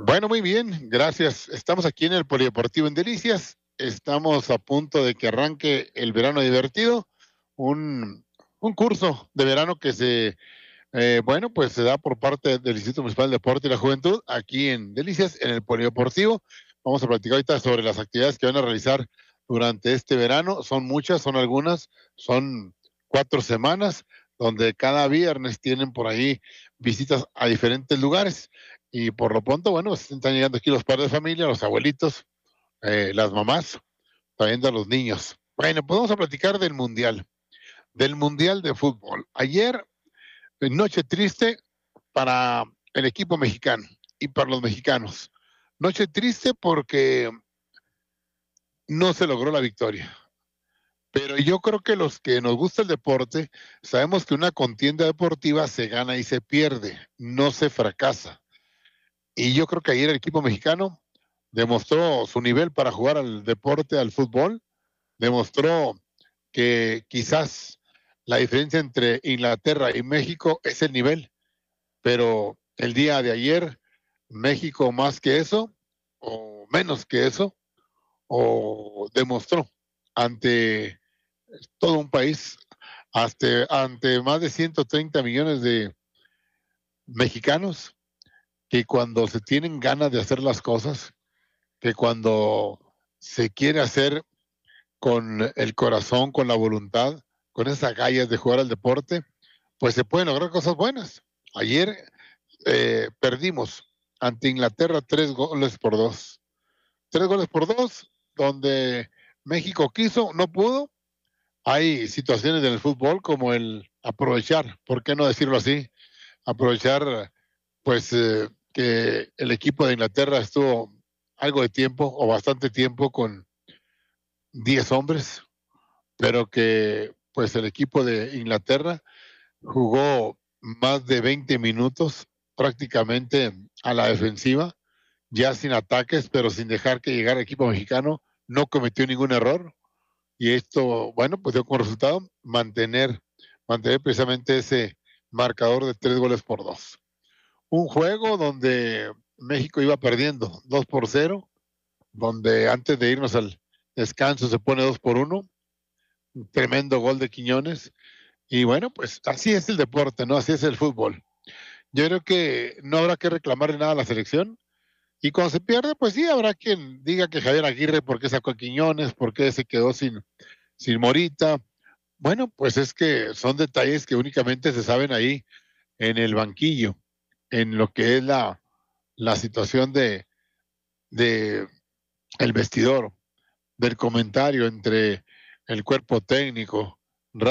Bueno, muy bien, gracias. Estamos aquí en el Polideportivo en Delicias. Estamos a punto de que arranque el verano divertido, un, un curso de verano que pues se da por parte del Instituto Municipal de Deporte y la Juventud aquí en Delicias, en el Polideportivo. Vamos a platicar ahorita sobre las actividades que van a realizar durante este verano. Son muchas, son algunas, son 4 semanas, donde cada viernes tienen por ahí visitas a diferentes lugares. Y por lo pronto, bueno, pues están llegando aquí los padres de familia, los abuelitos, las mamás, también de los niños. Bueno, pues vamos a platicar del Mundial de Fútbol. Ayer, noche triste para el equipo mexicano y para los mexicanos. Noche triste porque no se logró la victoria. Pero yo creo que los que nos gusta el deporte, sabemos que una contienda deportiva se gana y se pierde, no se fracasa. Y yo creo que ayer el equipo mexicano demostró su nivel para jugar al deporte, al fútbol, demostró que quizás la diferencia entre Inglaterra y México es el nivel, pero el día de ayer México más que eso, o menos que eso, o demostró ante todo un país, hasta ante más de 130 millones de mexicanos, que cuando se tienen ganas de hacer las cosas, que cuando se quiere hacer con el corazón, con la voluntad, con esas agallas de jugar al deporte, pues se pueden lograr cosas buenas. Ayer perdimos ante Inglaterra 3 goles por 2. 3 goles por 2, donde México quiso, no pudo. Hay situaciones en el fútbol como el aprovechar, ¿por qué no decirlo así? Aprovechar, pues, que el equipo de Inglaterra estuvo algo de tiempo o bastante tiempo con 10 hombres, pero que pues el equipo de Inglaterra jugó más de 20 minutos prácticamente a la defensiva, ya sin ataques, pero sin dejar que llegara el equipo mexicano, no cometió ningún error y esto, bueno, pues dio como resultado mantener precisamente ese marcador de 3 goles por 2. Un juego donde México iba perdiendo 2-0, donde antes de irnos al descanso se pone 2-1, un tremendo gol de Quiñones. Y bueno, pues así es el deporte, ¿no? Así es el fútbol. Yo creo que no habrá que reclamarle nada a la selección. Y cuando se pierde, pues sí, habrá quien diga que Javier Aguirre, ¿por qué sacó a Quiñones? ¿Por qué se quedó sin Morita? Bueno, pues es que son detalles que únicamente se saben ahí en el banquillo, en lo que es la situación de el vestidor, del comentario entre el cuerpo técnico,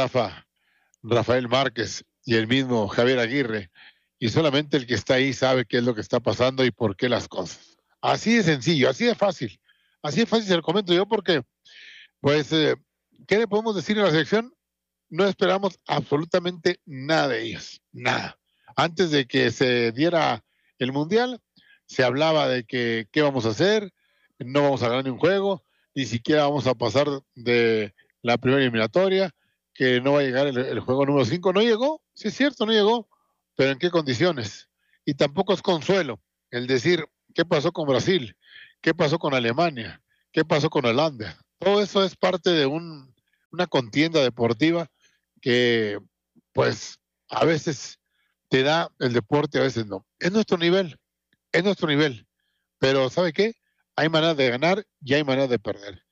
Rafael Márquez y el mismo Javier Aguirre, y solamente el que está ahí sabe qué es lo que está pasando y por qué las cosas. Así de sencillo, así de fácil se lo comento yo porque, pues, ¿qué le podemos decir a la selección? No esperamos absolutamente nada de ellos, nada. Antes de que se diera el Mundial, se hablaba de que qué vamos a hacer, no vamos a ganar ni un juego, ni siquiera vamos a pasar de la primera eliminatoria, que no va a llegar el juego número 5. No llegó, sí es cierto, no llegó, pero ¿en qué condiciones? Y tampoco es consuelo el decir qué pasó con Brasil, qué pasó con Alemania, qué pasó con Holanda. Todo eso es parte de una contienda deportiva que pues a veces te da el deporte, a veces no. Es nuestro nivel, pero ¿sabe qué? Hay maneras de ganar y hay maneras de perder.